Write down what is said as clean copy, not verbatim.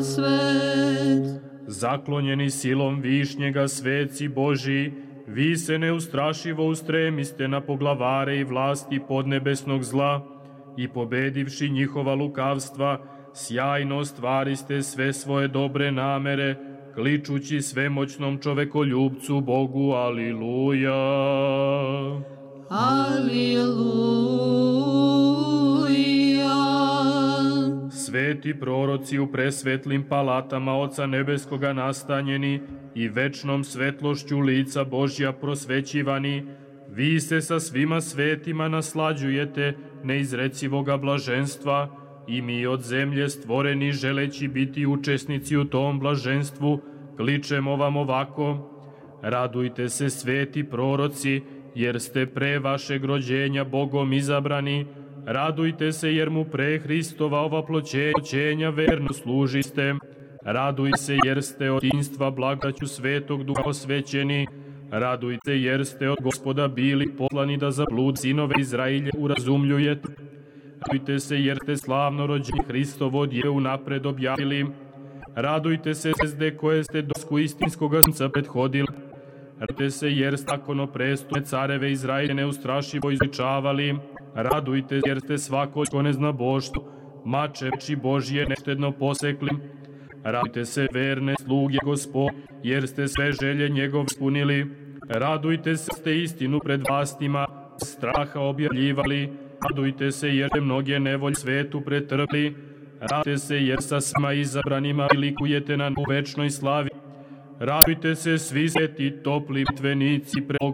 svet. Zaklonjeni silom višnjega sveci Boži, vi se neustrašivo ustremiste na poglavare i vlasti podnebesnog zla i pobedivši njihova lukavstva, sjajno ostvariste sve svoje dobre namere, kličući svemoćnom čovekoljubcu Bogu, aliluja. Aliluja. Sveti proroci u presvetlim palatama Oca Nebeskoga nastanjeni i večnom svetlošću lica Božja prosvećivani, vi se sa svima svetima naslađujete neizrecivoga blaženstva i mi od zemlje stvoreni želeći biti učesnici u tom blaženstvu, kličemo vam ovako: radujte se sveti proroci, jer ste pre vašeg rođenja Bogom izabrani, radujte se jer mu pre Hristova ovaploćenja verno služiste, radujte se jer ste od jedinstva blagodaću Svetog Duha osvećeni, radujte jer ste od Gospoda bili poslani da za blud sinove Izrailje urazumljujete, radujte se jer ste slavno rođenje Hristovo djevu napred objavili, radujte se zvezde koje ste dosku istinskoga sunca prethodili, radujte se jer ste zakono prestupne careve Izrailje neustrašivo izučavali, radujte se jer ste svako ko ne zna boštvo, mačeči Božje neštedno posekli, radujte se verne sluge Gospod, jer ste sve želje njegov ispunili, radujte se ste istinu pred vlastima straha objavljivali, radujte se jer ste mnoge nevolje svetu pretrpli, radujte se jer sa svima izabranima likujete na večnoj slavi, radujte se svi sveti topli tvenici pred